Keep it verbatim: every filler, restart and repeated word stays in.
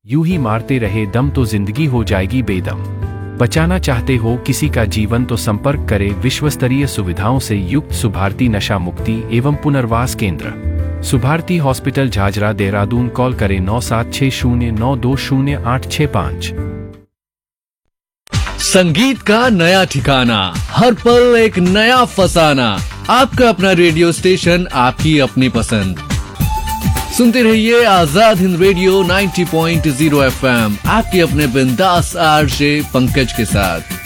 यूं ही मारते रहे दम तो जिंदगी हो जाएगी बेदम। बचाना चाहते हो किसी का जीवन तो संपर्क करें विश्वस्तरीय सुविधाओं से युक्त सुभारती नशा मुक्ति एवं पुनर्वास केंद्र, सुभारती हॉस्पिटल झाझरा देहरादून। कॉल करें नौ सात छह शून्य नौ दो शून्य आठ छह पाँच। संगीत का नया ठिकाना, हर पल एक नया फसाना। आपका अपना रेडियो स्टेशन, आपकी अपनी पसंद। सुनते रहिए आजाद हिंद रेडियो नब्बे पॉइंट शून्य एफ एम, आपके अपने बिंदास आरजे पंकज के साथ।